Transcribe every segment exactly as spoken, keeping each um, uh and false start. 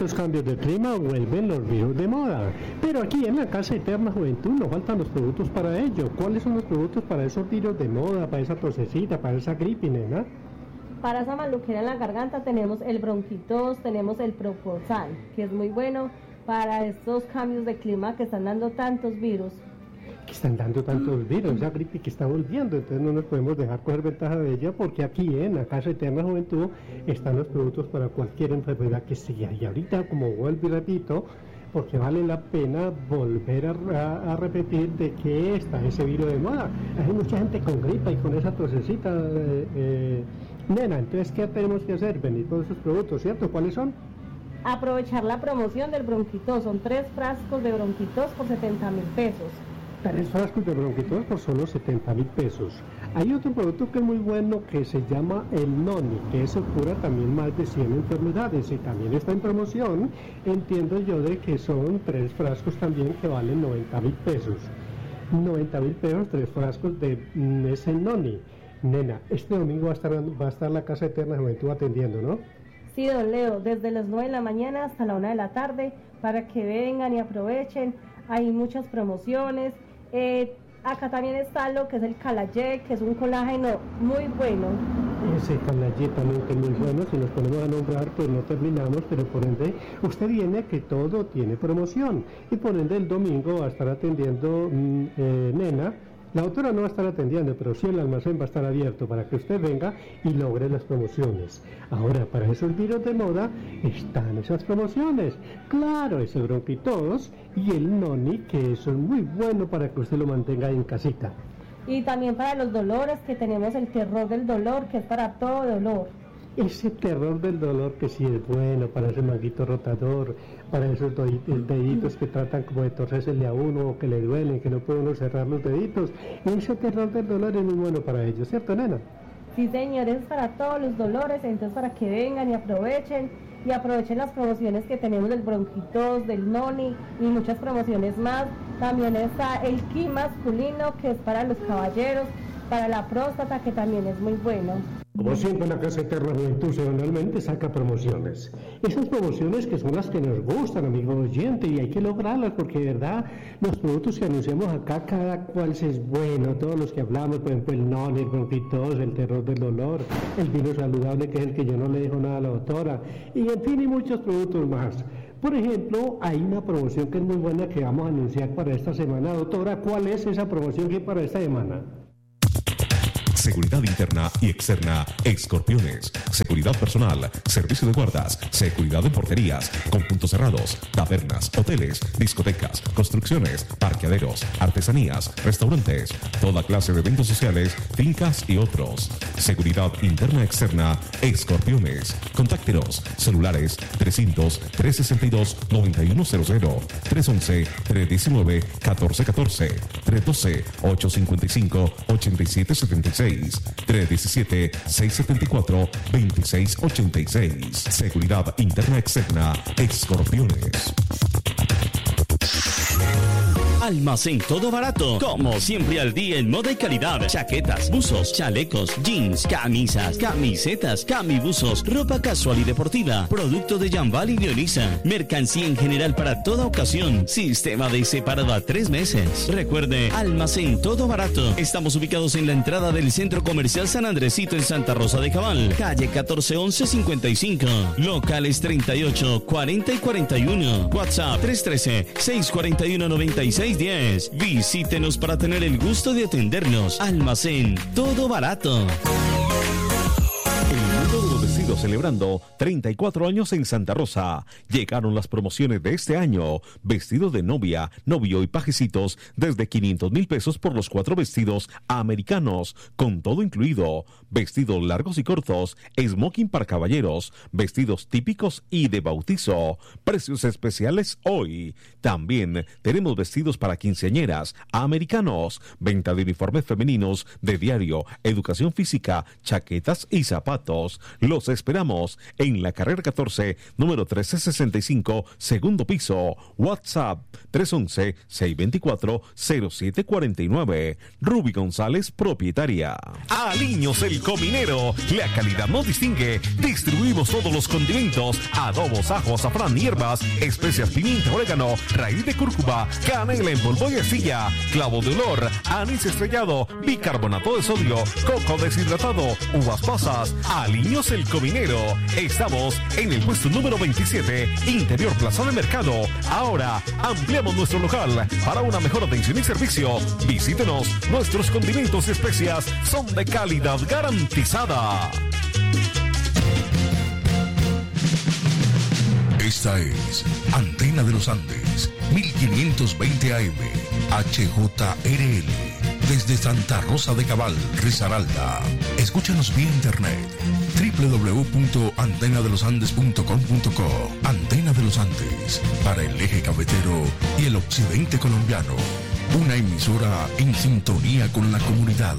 estos cambios de clima vuelven los virus de moda. Pero aquí en la Casa Eterna Juventud nos faltan los productos para ello. ¿Cuáles son los productos para esos virus de moda, para esa tosecita, para esa gripe, nena? Para esa maluquera en la garganta tenemos el bronquitos, tenemos el Proposal, que es muy bueno para estos cambios de clima que están dando tantos virus. Que están dando tantos virus, esa gripe que está volviendo, entonces no nos podemos dejar coger ventaja de ella, porque aquí en la Casa Eterna Juventud están los productos para cualquier enfermedad que sea. Y ahorita, como vuelvo y repito, porque vale la pena volver a, a, a repetir de qué está ese virus de moda. Hay mucha gente con gripa y con esa tosecita, eh, eh, nena, entonces ¿qué tenemos que hacer? Venir con esos productos, ¿cierto? ¿Cuáles son? Aprovechar la promoción del bronquitos, son tres frascos de bronquitos por setenta mil pesos. Tres frascos de bronquitos por solo setenta mil pesos. Hay otro producto que es muy bueno que se llama el Noni, que eso cura también más de cien enfermedades y también está en promoción. Entiendo yo de que son tres frascos también que valen noventa mil pesos. noventa mil pesos, tres frascos de mm, ese Noni. Nena, este domingo va a estar, va a estar la Casa Eterna Juventud atendiendo, ¿no? Sí, don Leo, desde las nueve de la mañana hasta la una de la tarde, para que vengan y aprovechen. Hay muchas promociones. Eh, acá también está lo que es el Calayet, que es un colágeno muy bueno. Ese Calayet también que es muy bueno, si nos ponemos a nombrar pues no terminamos, pero por ende usted viene que todo tiene promoción y por ende el domingo va a estar atendiendo mmm, eh, nena. La autora no va a estar atendiendo, pero sí el almacén va a estar abierto para que usted venga y logre las promociones. Ahora, para esos virus de moda están esas promociones. Claro, ese bronquitos y el Noni, que eso es muy bueno para que usted lo mantenga en casita. Y también para los dolores, que tenemos el terror del dolor, que es para todo dolor. Ese terror del dolor que sí es bueno para ese manguito rotador, para esos deditos que tratan como de torcérsele a uno o que le duelen, que no puede uno cerrar los deditos. Ese terror del dolor es muy bueno para ellos, ¿cierto, nena? Sí, señores, es para todos los dolores, entonces para que vengan y aprovechen, y aprovechen las promociones que tenemos del bronquitos, del Noni y muchas promociones más. También está el Ki masculino, que es para los caballeros, para la próstata, que también es muy bueno. Como siempre, la Casa Eterna Juventud semanalmente saca promociones. Esas promociones que son las que nos gustan, amigo oyente, y hay que lograrlas porque de verdad los productos que anunciamos acá, cada cual es bueno. Todos los que hablamos, por ejemplo, el Noni, el bronquitos, el terror del dolor, el vino saludable, que es el que yo no le dejo nada a la doctora, y en fin, y muchos productos más. Por ejemplo, hay una promoción que es muy buena que vamos a anunciar para esta semana. Doctora, ¿cuál es esa promoción que hay para esta semana? Seguridad interna y externa, Escorpiones. Seguridad personal, servicio de guardas, seguridad en porterías, conjuntos cerrados, tabernas, hoteles, discotecas, construcciones, parqueaderos, artesanías, restaurantes, toda clase de eventos sociales, fincas y otros. Seguridad interna externa, Escorpiones. Contáctenos, celulares trescientos, trescientos sesenta y dos, noventa y uno cero cero, trescientos once, trescientos diecinueve, catorce catorce, trescientos doce, ochocientos cincuenta y cinco, ochenta y siete setenta y seis, trescientos diecisiete, seiscientos setenta y cuatro, veintiséis ochenta y seis. Seguridad interna externa, Escorpiones. Almacén Todo Barato, como siempre al día en moda y calidad. Chaquetas, buzos, chalecos, jeans, camisas, camisetas, camibuzos, ropa casual y deportiva, producto de Jambal y Leonisa, mercancía en general para toda ocasión, sistema de separado a tres meses. Recuerde, Almacén Todo Barato. Estamos ubicados en la entrada del Centro Comercial San Andresito en Santa Rosa de Cabal, calle catorce once cincuenta y cinco, locales treinta y ocho, cuarenta y cuarenta y uno, WhatsApp tres uno tres, seis cuatro uno, nueve seis diez. Visítenos para tener el gusto de atendernos. Almacén Todo Barato. El mundo de los vestidos celebrando treinta y cuatro años en Santa Rosa. Llegaron las promociones de este año. Vestidos de novia, novio y pajecitos desde quinientos mil pesos por los cuatro vestidos americanos, con todo incluido. Vestidos largos y cortos, smoking para caballeros, vestidos típicos y de bautizo. Precios especiales hoy. También tenemos vestidos para quinceañeras, americanos, venta de uniformes femeninos de diario, educación física, chaquetas y zapatos. Los esperamos en la carrera catorce, número trece sesenta y cinco, segundo piso. WhatsApp tres once, seiscientos veinticuatro, cero siete cuarenta y nueve. Ruby González, propietaria. Aliños el Cominero. La calidad nos distingue. Distribuimos todos los condimentos, adobos, ajo, azafrán, hierbas, especias, pimienta, orégano, raíz de cúrcuma, canela en polvo y arcilla, clavo de olor, anís estrellado, bicarbonato de sodio, coco deshidratado, uvas pasas. Aliños el Cominero. Estamos en el puesto número veintisiete, Interior Plaza de Mercado. Ahora ampliamos nuestro local para una mejor atención y servicio. Visítenos. Nuestros condimentos y especias son de calidad garantizada. Esta es Antena de los Andes, mil quinientos veinte A M, H J R L, desde Santa Rosa de Cabal, Risaralda. Escúchanos vía internet, doble u doble u doble u punto antena de los andes punto com punto co. Antena de los Andes, para el eje cafetero y el occidente colombiano. Una emisora en sintonía con la comunidad.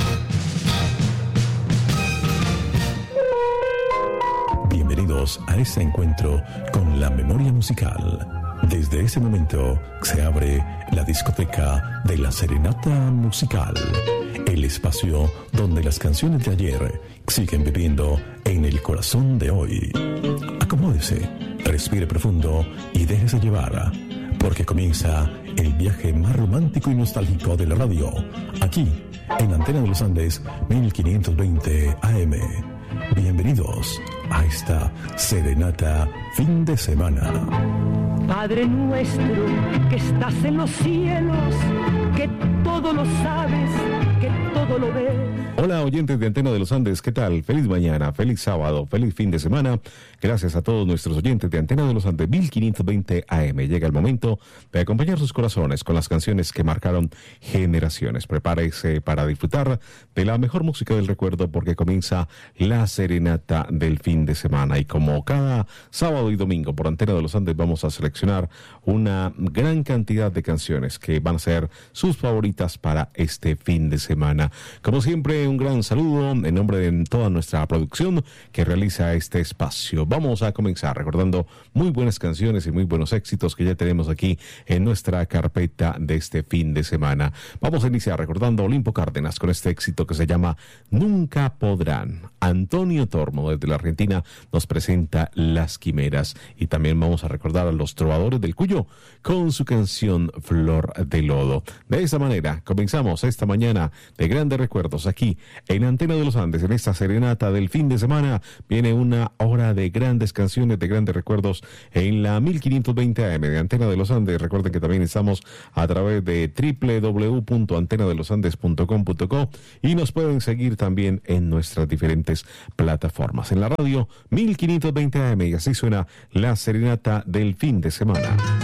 Bienvenidos a este encuentro con la memoria musical. Desde ese momento se abre la discoteca de la Serenata Musical, el espacio donde las canciones de ayer siguen viviendo en el corazón de hoy. Acomódese, respire profundo y déjese llevar, porque comienza el viaje más romántico y nostálgico de la radio, aquí en Antena de los Andes mil quinientos veinte A M. Bienvenidos a esta Serenata fin de semana. Padre nuestro que estás en los cielos, que todo lo sabes, que todo lo ves. Hola oyentes de Antena de los Andes, ¿qué tal? Feliz mañana, feliz sábado, feliz fin de semana. Gracias a todos nuestros oyentes de Antena de los Andes mil quinientos veinte A M. Llega el momento de acompañar sus corazones con las canciones que marcaron generaciones. Prepárese para disfrutar de la mejor música del recuerdo, porque comienza la serenata del fin de semana. Y como cada sábado y domingo por Antena de los Andes vamos a seleccionar una gran cantidad de canciones que van a ser sus favoritas para este fin de semana. Como siempre, un gran saludo en nombre de toda nuestra producción que realiza este espacio. Vamos a comenzar recordando muy buenas canciones y muy buenos éxitos que ya tenemos aquí en nuestra carpeta de este fin de semana. Vamos a iniciar recordando a Olimpo Cárdenas con este éxito que se llama Nunca Podrán. Antonio Tormo desde la Argentina nos presenta Las Quimeras, y también vamos a recordar a los Trovadores del Cuyo con su canción Flor de Lodo. De esta manera comenzamos esta mañana de grandes recuerdos aquí en Antena de los Andes. En esta serenata del fin de semana viene una hora de grandes canciones, de grandes recuerdos en la mil quinientos veinte A M de Antena de los Andes. Recuerden que también estamos a través de doble u doble u doble u punto antena de los andes punto com punto co y nos pueden seguir también en nuestras diferentes plataformas. En la radio mil quinientos veinte A M, y así suena la serenata del fin de semana.